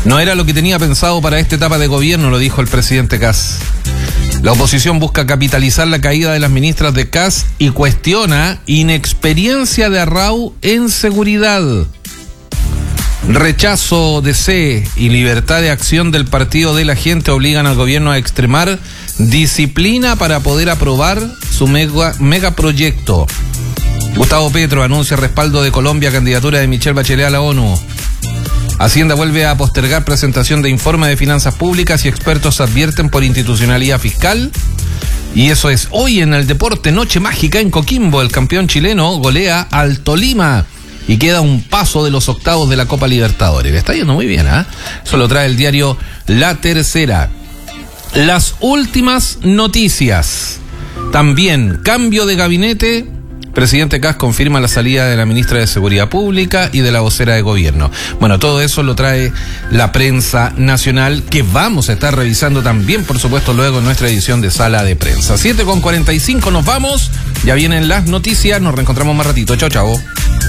No era lo que tenía pensado para esta etapa de gobierno, lo dijo el presidente Kast. La oposición busca capitalizar la caída de las ministras de Kast y cuestiona inexperiencia de Arrau en seguridad. Rechazo de C y libertad de acción del Partido de la Gente obligan al gobierno a extremar disciplina para poder aprobar su megaproyecto. Gustavo Petro anuncia respaldo de Colombia a candidatura de Michelle Bachelet a la ONU. Hacienda vuelve a postergar presentación de informe de finanzas públicas y expertos advierten por institucionalidad fiscal. Y eso es hoy en el deporte, noche mágica en Coquimbo. El campeón chileno golea al Tolima y queda un paso de los octavos de la Copa Libertadores. Le está yendo muy bien, ¿eh? Eso lo trae el diario La Tercera. Las últimas noticias. También cambio de gabinete. Presidente Kast confirma la salida de la ministra de Seguridad Pública y de la vocera de gobierno. Bueno, todo eso lo trae la prensa nacional, que vamos a estar revisando también, por supuesto, luego en nuestra edición de Sala de Prensa. 7:45 nos vamos, ya vienen las noticias, nos reencontramos más ratito. Chao, chao.